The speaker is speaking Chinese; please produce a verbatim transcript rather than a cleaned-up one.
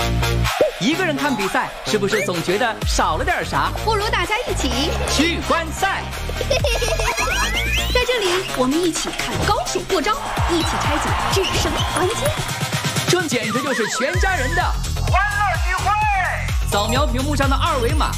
一个人看比赛，是不是总觉得少了点啥？ 不如大家一起去观赛。 在这里，我们一起看高手过招，一起拆解制胜关键。 这简直就是全家人的欢乐聚会！ 扫描屏幕上的二维码。